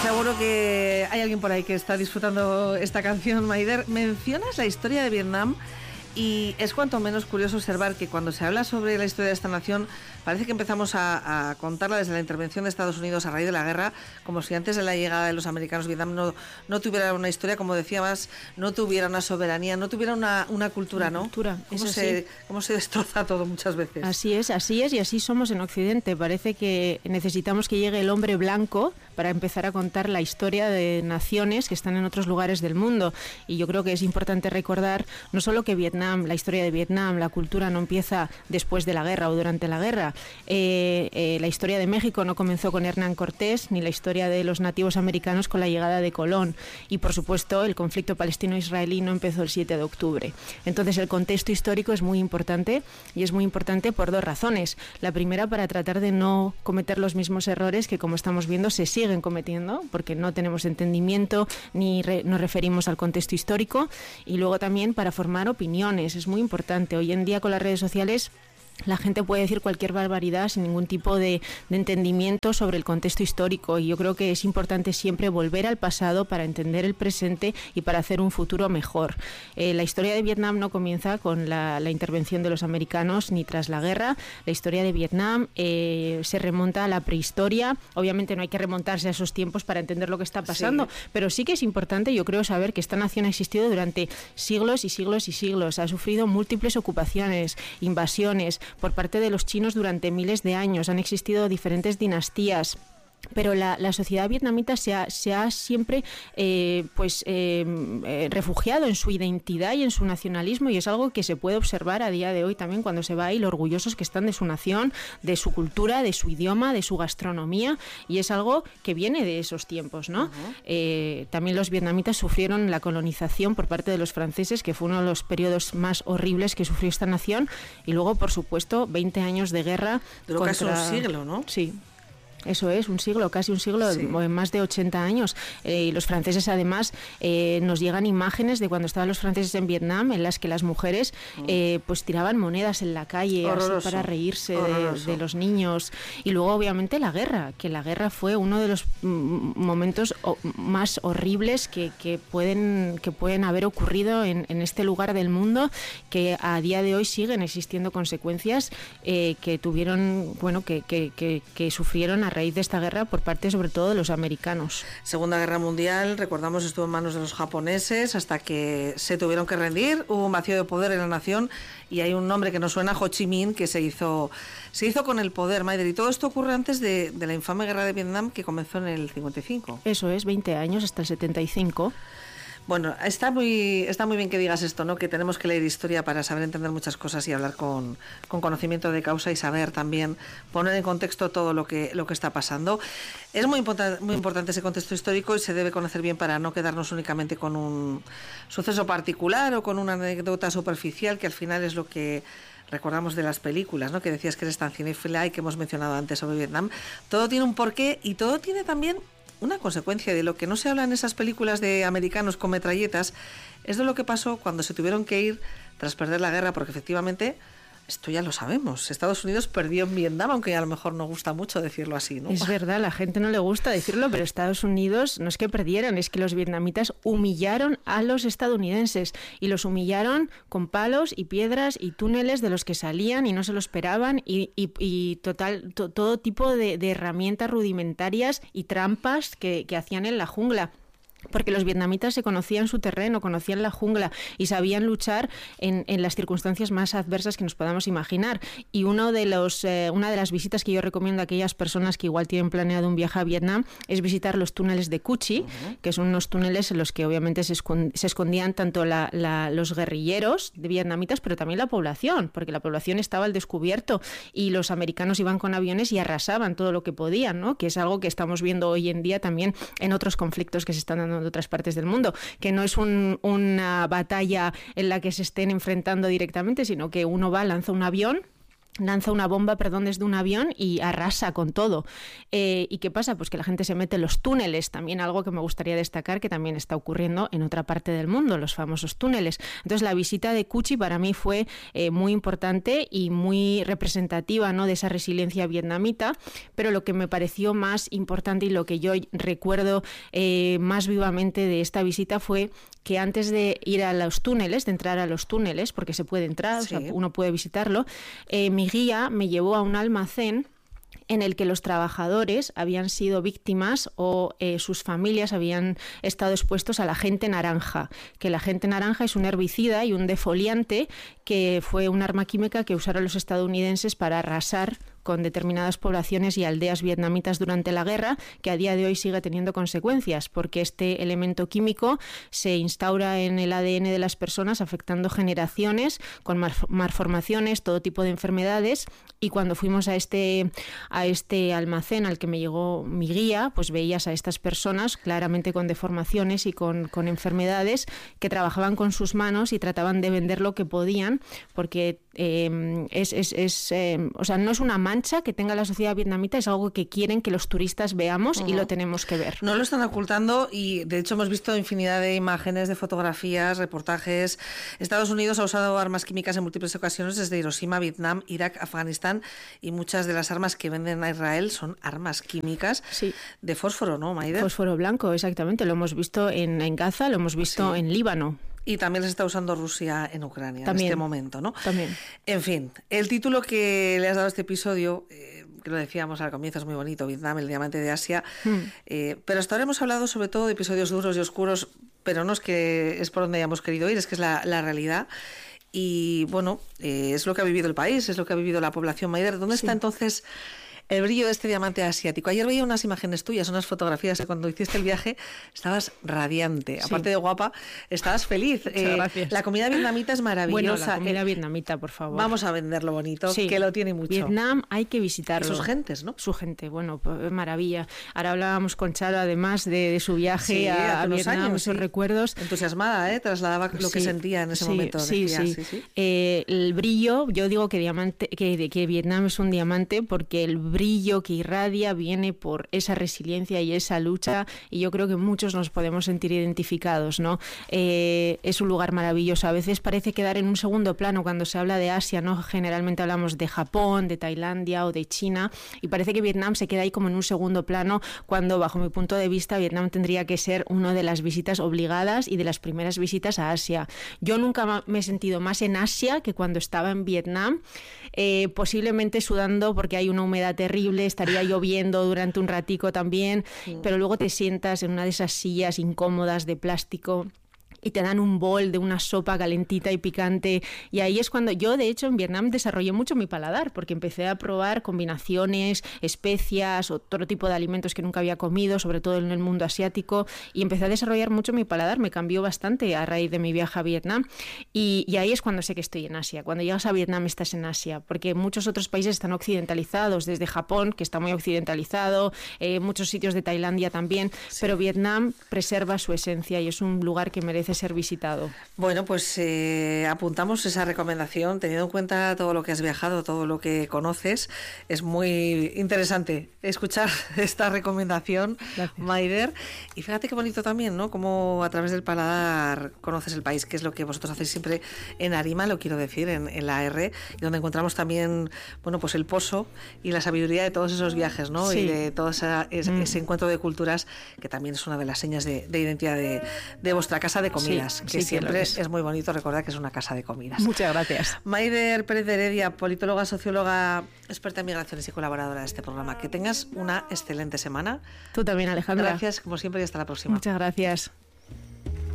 Seguro que hay alguien por ahí que está disfrutando esta canción, Maider. Mencionas la historia de Vietnam y es cuanto menos curioso observar que cuando se habla sobre la historia de esta nación parece que empezamos a contarla desde la intervención de Estados Unidos a raíz de la guerra, como si antes de la llegada de los americanos Vietnam no tuviera una historia, como decías, no tuviera una soberanía, no tuviera una cultura, ¿no? Cultura, ¿Cómo se destroza todo muchas veces? Así es, y así somos en Occidente. Parece que necesitamos que llegue el hombre blanco para empezar a contar la historia de naciones que están en otros lugares del mundo. Y yo creo que es importante recordar no solo que Vietnam, la historia de Vietnam, la cultura no empieza después de la guerra o durante la guerra. La historia de México no comenzó con Hernán Cortés, ni la historia de los nativos americanos con la llegada de Colón. Y por supuesto el conflicto palestino-israelí no empezó el 7 de octubre. Entonces el contexto histórico es muy importante, y es muy importante por dos razones. La primera, para tratar de no cometer los mismos errores que, como estamos viendo, se siguen cometiendo, porque no tenemos entendimiento ni nos referimos al contexto histórico. Y luego también para formar opiniones. Es muy importante. Hoy en día con las redes sociales la gente puede decir cualquier barbaridad sin ningún tipo de entendimiento sobre el contexto histórico, y yo creo que es importante siempre volver al pasado para entender el presente y para hacer un futuro mejor. La historia de Vietnam no comienza con la intervención de los americanos ni tras la guerra. La historia de Vietnam se remonta a la prehistoria. Obviamente no hay que remontarse a esos tiempos para entender lo que está pasando, sí, pero sí que es importante, yo creo, saber que esta nación ha existido durante siglos y siglos y siglos. Ha sufrido múltiples ocupaciones, invasiones por parte de los chinos durante miles de años. Han existido diferentes dinastías. Pero la sociedad vietnamita se ha siempre refugiado en su identidad y en su nacionalismo, y es algo que se puede observar a día de hoy también cuando se va ahí, lo orgullosos que están de su nación, de su cultura, de su idioma, de su gastronomía, y es algo que viene de esos tiempos, ¿no? También los vietnamitas sufrieron la colonización por parte de los franceses, que fue uno de los periodos más horribles que sufrió esta nación, y luego, por supuesto, 20 años de guerra. Duró casi un siglo, ¿no? Sí. Eso es, un siglo, casi un siglo, sí, más de 80 años. Y los franceses, además, nos llegan imágenes de cuando estaban los franceses en Vietnam, en las que las mujeres pues tiraban monedas en la calle así, para reírse de los niños. Y luego, obviamente, la guerra, que la guerra fue uno de los momentos más horribles que pueden haber ocurrido en este lugar del mundo, que a día de hoy siguen existiendo consecuencias que tuvieron, bueno, que sufrieron a raíz de esta guerra por parte sobre todo de los americanos. Segunda Guerra Mundial, recordamos, estuvo en manos de los japoneses hasta que se tuvieron que rendir. Hubo un vacío de poder en la nación y hay un nombre que nos suena, Ho Chi Minh, que se hizo con el poder, Maider. Y todo esto ocurre antes de la infame Guerra de Vietnam, que comenzó en el 55. Eso es, 20 años hasta el 75. Bueno, está muy bien que digas esto, ¿no? Que tenemos que leer historia para saber entender muchas cosas y hablar con conocimiento de causa y saber también poner en contexto todo lo que está pasando. Es muy importante ese contexto histórico y se debe conocer bien para no quedarnos únicamente con un suceso particular o con una anécdota superficial, que al final es lo que recordamos de las películas, ¿no? Que decías que eres tan cinéfila y que hemos mencionado antes sobre Vietnam. Todo tiene un porqué y todo tiene también una consecuencia. De lo que no se habla en esas películas de americanos con metralletas es de lo que pasó cuando se tuvieron que ir tras perder la guerra, porque efectivamente esto ya lo sabemos. Estados Unidos perdió en Vietnam, aunque a lo mejor no gusta mucho decirlo así, ¿no? Es verdad, a la gente no le gusta decirlo, pero Estados Unidos no es que perdieran, es que los vietnamitas humillaron a los estadounidenses, y los humillaron con palos y piedras y túneles de los que salían y no se lo esperaban, y todo tipo de herramientas rudimentarias y trampas que hacían en la jungla. Porque los vietnamitas se conocían su terreno, conocían la jungla y sabían luchar en las circunstancias más adversas que nos podamos imaginar. Y una de las visitas que yo recomiendo a aquellas personas que igual tienen planeado un viaje a Vietnam es visitar los túneles de Cu Chi, que son unos túneles en los que obviamente se escondían tanto los guerrilleros de vietnamitas, pero también la población, porque la población estaba al descubierto y los americanos iban con aviones y arrasaban todo lo que podían, ¿no? Que es algo que estamos viendo hoy en día también en otros conflictos que se están dando de otras partes del mundo, que no es una batalla en la que se estén enfrentando directamente, sino que uno lanza un avión lanza una bomba, desde un avión y arrasa con todo. ¿Y qué pasa? Pues que la gente se mete en los túneles, también algo que me gustaría destacar que también está ocurriendo en otra parte del mundo, los famosos túneles. Entonces la visita de Cu Chi para mí fue muy importante y muy representativa, ¿no?, de esa resiliencia vietnamita, pero lo que me pareció más importante y lo que yo recuerdo más vivamente de esta visita fue que antes de ir a los túneles, de entrar a los túneles, porque se puede entrar, sí, o sea, uno puede visitarlo, mi guía me llevó a un almacén en el que los trabajadores habían sido víctimas o sus familias habían estado expuestos a la agente naranja, que la agente naranja es un herbicida y un defoliante que fue un arma química que usaron los estadounidenses para arrasar con determinadas poblaciones y aldeas vietnamitas durante la guerra, que a día de hoy sigue teniendo consecuencias, porque este elemento químico se instaura en el ADN de las personas, afectando generaciones, con malformaciones, todo tipo de enfermedades. Y cuando fuimos a este almacén al que me llegó mi guía, pues veías a estas personas claramente con deformaciones y con enfermedades, que trabajaban con sus manos y trataban de vender lo que podían, porque o sea, no es una mancha que tenga la sociedad vietnamita, es algo que quieren que los turistas veamos y lo tenemos que ver. No lo están ocultando y de hecho hemos visto infinidad de imágenes, de fotografías, reportajes. Estados Unidos ha usado armas químicas en múltiples ocasiones desde Hiroshima, Vietnam, Irak, Afganistán, y muchas de las armas que venden a Israel son armas químicas de fósforo, ¿no, Maider? Fósforo blanco, exactamente. Lo hemos visto en Gaza, lo hemos visto en Líbano. Y también se está usando Rusia en Ucrania también, en este momento, ¿no? También. En fin, el título que le has dado a este episodio, que lo decíamos al comienzo, es muy bonito, Vietnam, el diamante de Asia, pero hasta ahora hemos hablado sobre todo de episodios duros y oscuros, pero no es que es por donde hayamos querido ir, es que es la realidad. Y bueno, es lo que ha vivido el país, es lo que ha vivido la población. Maider, ¿dónde está entonces el brillo de este diamante asiático? Ayer veía unas imágenes tuyas, unas fotografías de cuando hiciste el viaje, estabas radiante, aparte de guapa, estabas feliz. Gracias. La comida vietnamita es maravillosa. Bueno, la comida vietnamita, por favor. Vamos a venderlo bonito, que lo tiene mucho. Vietnam hay que visitarlo. Y sus gentes, ¿no? Su gente, bueno, pues, maravilla. Ahora hablábamos con Charo, además de su viaje a Vietnam, años, esos recuerdos. Entusiasmada, trasladaba lo que sentía en ese momento. Sí. El brillo, yo digo que Vietnam es un diamante porque el brillo que irradia viene por esa resiliencia y esa lucha, y yo creo que muchos nos podemos sentir identificados, ¿no? Es un lugar maravilloso. A veces parece quedar en un segundo plano cuando se habla de Asia, ¿no? Generalmente hablamos de Japón, de Tailandia o de China, y parece que Vietnam se queda ahí como en un segundo plano, cuando bajo mi punto de vista Vietnam tendría que ser una de las visitas obligadas y de las primeras visitas a Asia. Yo nunca me he sentido más en Asia que cuando estaba en Vietnam, posiblemente sudando porque hay una humedad terrible, estaría lloviendo durante un ratico también, pero luego te sientas en una de esas sillas incómodas de plástico y te dan un bol de una sopa calentita y picante, y ahí es cuando yo, de hecho, en Vietnam desarrollé mucho mi paladar, porque empecé a probar combinaciones, especias, otro tipo de alimentos que nunca había comido, sobre todo en el mundo asiático, y empecé a desarrollar mucho mi paladar. Me cambió bastante a raíz de mi viaje a Vietnam, y ahí es cuando sé que estoy en Asia. Cuando llegas a Vietnam estás en Asia, porque muchos otros países están occidentalizados, desde Japón, que está muy occidentalizado, muchos sitios de Tailandia también, pero Vietnam preserva su esencia y es un lugar que merece ser visitado. Bueno, pues apuntamos esa recomendación, teniendo en cuenta todo lo que has viajado, todo lo que conoces. Es muy interesante escuchar esta recomendación, Maider. Y fíjate qué bonito también, ¿no? Cómo a través del paladar conoces el país, que es lo que vosotros hacéis siempre en Arima, lo quiero decir, en la R, y donde encontramos también, bueno, pues el pozo y la sabiduría de todos esos viajes, ¿no? Y de todo ese encuentro de culturas, que también es una de las señas de identidad de vuestra casa de comidas, que siempre es muy bonito recordar que es una casa de comidas. Muchas gracias. Maider Pérez de Heredia, politóloga, socióloga, experta en migraciones y colaboradora de este programa. Que tengas una excelente semana. Tú también, Alejandra. Gracias, como siempre, y hasta la próxima. Muchas gracias.